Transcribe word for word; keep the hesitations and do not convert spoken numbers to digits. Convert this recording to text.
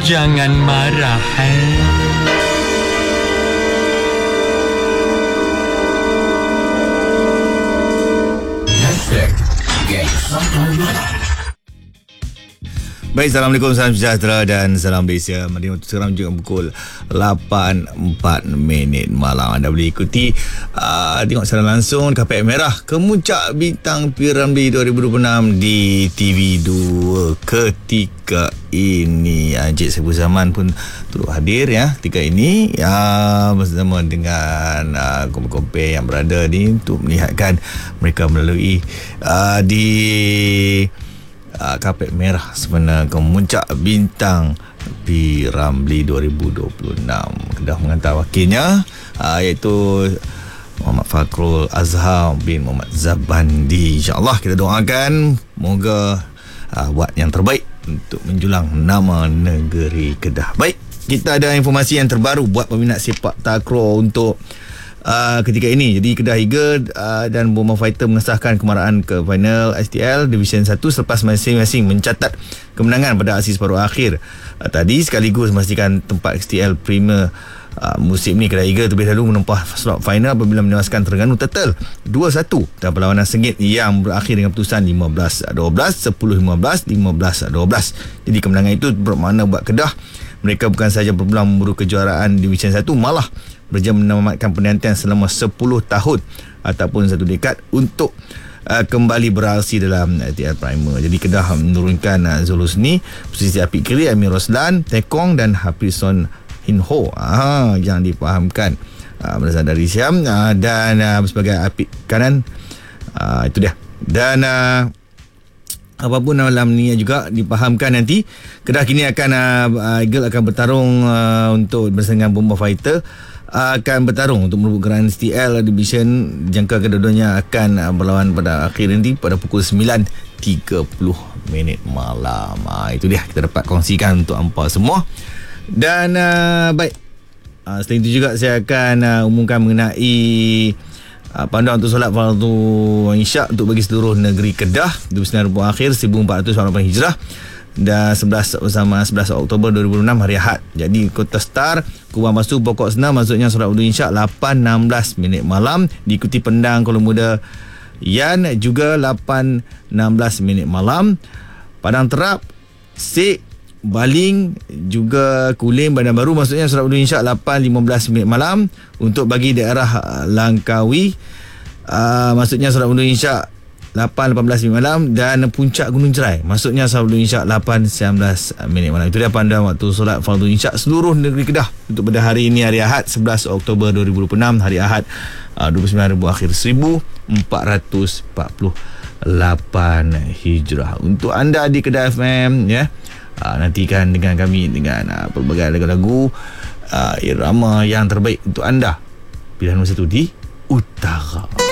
Jangan marah, eh? Baik, Assalamualaikum, salam sejahtera dan salam Malaysia. Mari untuk sekarang juga pukul lapan empat minit malam. Anda boleh ikuti uh, tengok secara langsung Kapet Merah Kemuncak Bintang P. Ramlee dua ribu dua puluh enam di T V dua ketika ini. Encik Saiful Zaman pun turut hadir ya ketika ini ya, bersama dengan uh, kompen-kompen yang berada ni untuk melihatkan mereka melalui uh, di Uh, Kapet Merah sebenarnya Kemuncak Bintang P. Ramlee dua ribu dua puluh enam. Kedah mengantar wakilnya uh, iaitu Muhammad Fakhrul Azhar bin Muhammad Zabandi. InsyaAllah kita doakan moga uh, buat yang terbaik untuk menjulang nama negeri Kedah. Baik, kita ada informasi yang terbaru buat peminat sepak takraw untuk Uh, ketika ini. Jadi Kedah Eagle uh, dan Bomber Fighter mengesahkan kemarahan ke final S T L Division satu selepas masing-masing mencatat kemenangan pada aksi separuh akhir uh, tadi, sekaligus memastikan tempat X T L Premier uh, musim ni. Kedah Eagle terlebih dahulu menempah slot final apabila menewaskan Terengganu Turtle dua satu dalam perlawanan sengit yang berakhir dengan keputusan lima belas dua belas, sepuluh lima belas, lima belas dua belas. Jadi kemenangan itu bermakna buat Kedah mereka bukan sahaja berpeluang memburu kejuaraan Division satu, malah berjaya menamatkan penantian selama sepuluh tahun ataupun satu dekad untuk uh, kembali beraksi dalam T L Primer. Jadi Kedah menurunkan uh, Zulhusni, posisi apik kiri Amir Roslan, Tekong dan Hafizon Hinho ah, yang difahamkan uh, berasal dari Siam uh, dan uh, sebagai apik kanan uh, itu dia. Dan uh, apapun malam ni juga dipahamkan nanti Kedah kini akan uh, Eagle akan bertarung uh, untuk bersama dengan Bomber Fighter uh, akan bertarung untuk merebut geran S T L Division. Jangka kedua-duanya akan uh, berlawan pada akhir nanti pada pukul sembilan tiga puluh minit malam. Uh, itu dia kita dapat kongsikan untuk hampa semua. Dan uh, baik, uh, selain itu juga saya akan uh, umumkan mengenai Uh, panduan untuk solat fardu Isyak untuk bagi seluruh negeri Kedah dua puluh sembilan Rabiul Akhir seribu empat ratus lapan Hijrah dan sebelas bersama sebelas Oktober dua ribu enam hari Ahad. Jadi Kota Star Kubang Basu pokok senam maksudnya solat fardu Isyak lapan enam belas minit malam, diikuti Pendang Kuala Muda Yan juga lapan enam belas minit malam, Padang Terap Sik Baling juga Kulim Bandar Baru maksudnya solat fardu Isyak lapan lima belas minit malam. Untuk bagi daerah Langkawi uh, maksudnya solat fardu Isyak lapan lapan belas minit malam, dan Puncak Gunung Jerai maksudnya solat fardu Isyak lapan sembilan belas minit malam. Itu dia panduan waktu solat fardu Isyak seluruh negeri Kedah untuk pada hari ini, hari Ahad sebelas Oktober dua ribu dua puluh enam, hari Ahad uh, dua puluh sembilan Rabiul Akhir seribu empat ratus empat puluh lapan Hijrah. Untuk anda di Kedah F M ya, Uh, nantikan dengan kami dengan uh, pelbagai lagu-lagu uh, irama yang terbaik untuk anda. Pilihan nombor satu di Utara.